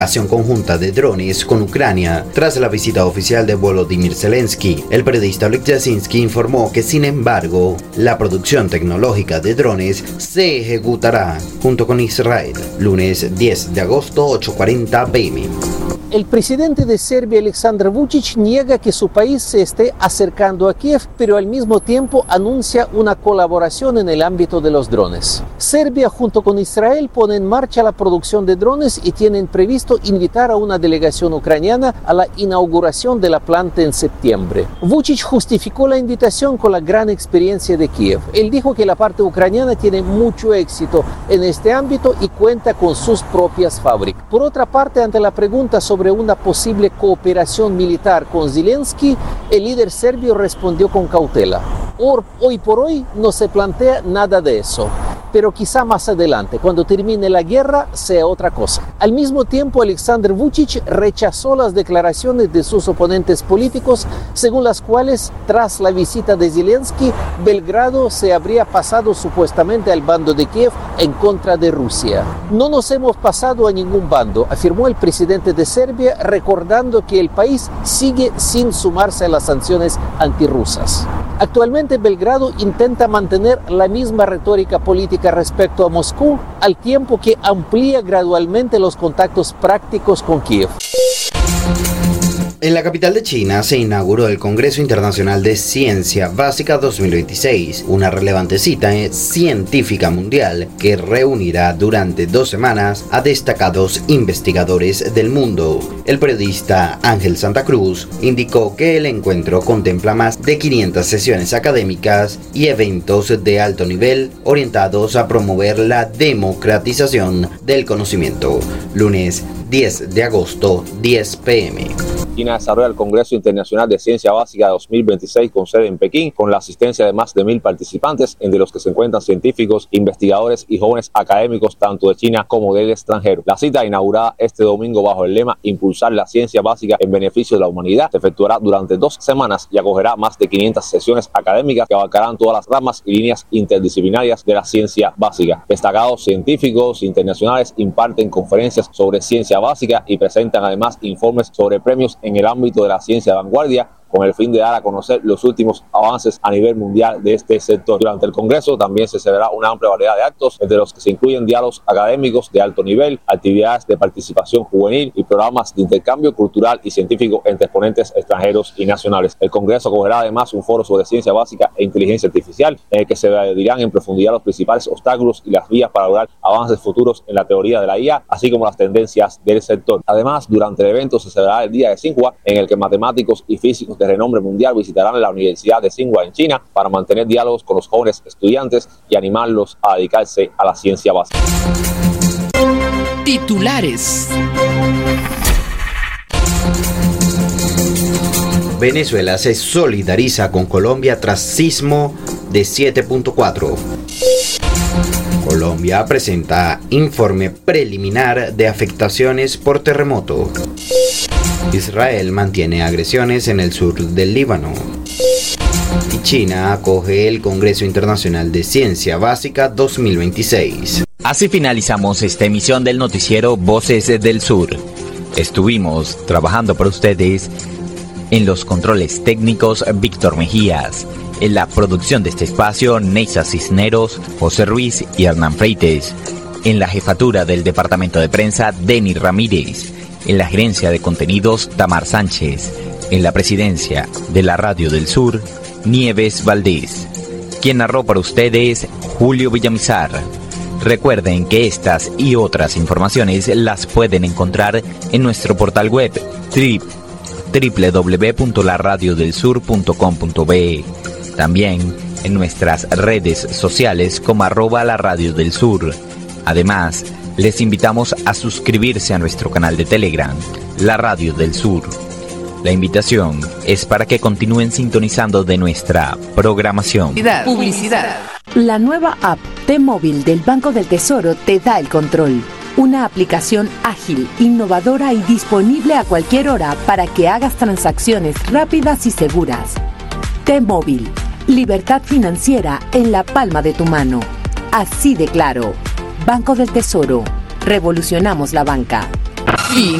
acción conjunta de drones con Ucrania tras la visita oficial de Volodymyr Zelensky. El periodista Oleg Yasinski informó que, sin embargo, la producción tecnológica de drones se ejecutará junto con Israel. Lunes 10 de agosto, 8:40 p.m. El presidente de Serbia, Aleksandar Vučić, niega que su país se esté acercando a Kiev, pero al mismo tiempo anuncia una colaboración en el ámbito de los drones. Serbia, junto con Israel, pone en marcha la producción de drones y tienen previsto invitar a una delegación ucraniana a la inauguración de la planta en septiembre. Vučić justificó la invitación con la gran experiencia de Kiev. Él dijo que la parte ucraniana tiene mucho éxito en este ámbito y cuenta con sus propias fábricas. Por otra parte, ante la pregunta sobre una posible cooperación militar con Zelensky, el líder serbio respondió con cautela. Hoy por hoy no se plantea nada de eso, pero quizá más adelante, cuando termine la guerra, sea otra cosa. Al mismo tiempo, Aleksandar Vučić rechazó las declaraciones de sus oponentes políticos, según las cuales, tras la visita de Zelensky, Belgrado se habría pasado supuestamente al bando de Kiev en contra de Rusia. No nos hemos pasado a ningún bando, afirmó el presidente de Serbia, recordando que el país sigue sin sumarse a las sanciones antirrusas. Actualmente Belgrado intenta mantener la misma retórica política respecto a Moscú, al tiempo que amplía gradualmente los contactos prácticos con Kiev. En la capital de China se inauguró el Congreso Internacional de Ciencia Básica 2026, una relevante cita científica mundial que reunirá durante 2 semanas a destacados investigadores del mundo. El periodista Ángel Santa Cruz indicó que el encuentro contempla más de 500 sesiones académicas y eventos de alto nivel orientados a promover la democratización del conocimiento. Lunes 10 de agosto, 10 p.m. China desarrolla el Congreso Internacional de Ciencia Básica 2026 con sede en Pekín, con la asistencia de más de 1.000 participantes, entre los que se encuentran científicos, investigadores y jóvenes académicos tanto de China como del extranjero. La cita, inaugurada este domingo bajo el lema Impulsar la ciencia básica en beneficio de la humanidad, se efectuará durante 2 semanas y acogerá más de 500 sesiones académicas que abarcarán todas las ramas y líneas interdisciplinarias de la ciencia básica. Destacados científicos internacionales imparten conferencias sobre ciencia básica y presentan además informes sobre premios en el ámbito de la ciencia de vanguardia, con el fin de dar a conocer los últimos avances a nivel mundial de este sector. Durante el Congreso también se celebrará una amplia variedad de actos, entre los que se incluyen diálogos académicos de alto nivel, actividades de participación juvenil y programas de intercambio cultural y científico entre exponentes extranjeros y nacionales. El Congreso acogerá además un foro sobre ciencia básica e inteligencia artificial, en el que se dirán en profundidad los principales obstáculos y las vías para lograr avances futuros en la teoría de la IA, así como las tendencias del sector. Además, durante el evento se celebrará el Día de Tsinghua, en el que matemáticos y físicos de renombre mundial visitarán la Universidad de Tsinghua en China para mantener diálogos con los jóvenes estudiantes y animarlos a dedicarse a la ciencia básica. Titulares. Venezuela se solidariza con Colombia tras sismo de 7.4. Colombia presenta informe preliminar de afectaciones por terremoto. Israel mantiene agresiones en el sur del Líbano. Y China acoge el Congreso Internacional de Ciencia Básica 2026. Así finalizamos esta emisión del noticiero Voces del Sur. Estuvimos trabajando para ustedes en los controles técnicos Víctor Mejías, en la producción de este espacio Neisa Cisneros, José Ruiz y Hernán Freites, en la jefatura del departamento de prensa Denis Ramírez, en la gerencia de contenidos Tamar Sánchez, en la presidencia de la Radio del Sur Nieves Valdés, quien narró para ustedes Julio Villamizar. Recuerden que estas y otras informaciones las pueden encontrar en nuestro portal web www.laradioDelSur.com.be, también en nuestras redes sociales como @LaRadioDelSur. Además, les invitamos a suscribirse a nuestro canal de Telegram, La Radio del Sur. La invitación es para que continúen sintonizando de nuestra programación. Publicidad. La nueva app T-Móvil del Banco del Tesoro te da el control. Una aplicación ágil, innovadora y disponible a cualquier hora para que hagas transacciones rápidas y seguras. T-Móvil, libertad financiera en la palma de tu mano. Así de claro. Banco del Tesoro. Revolucionamos la banca. Fin.